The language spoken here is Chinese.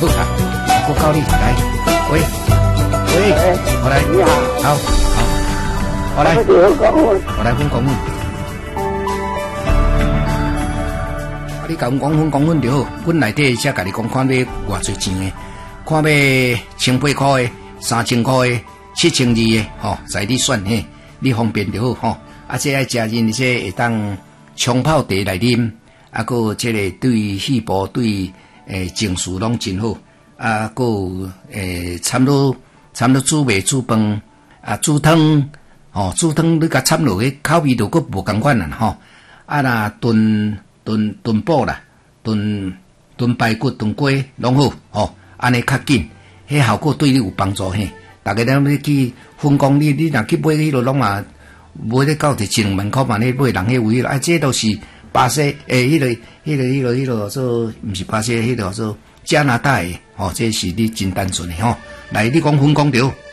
好啦，我教你来，喂，我来， 你好， 好，我来，我来分公分。你甲阮讲分就好，阮内底才甲你讲看要偌济钱的，看要1800块的、3000块的、7000的，吼，在你选嘿，你方便就好吼。啊，这爱食人这会当冲泡茶来啉，啊，个这个对细胞对情绪拢真好，啊，个掺落煮饭煮饭，啊，煮汤，吼，煮汤你甲掺落去，口味就佫无共款啦吼。啊，若炖补啦，炖排骨、炖鸡拢好，吼，安尼较紧，迄效果对你有帮助嘿。大家咱要去分工，你若去买迄落拢嘛，买咧到1万块嘛，咧买人迄位啊，这都是巴西迄个说，毋是巴西，迄个说加拿大诶，吼，这是你真单纯诶吼。来，你讲分工着。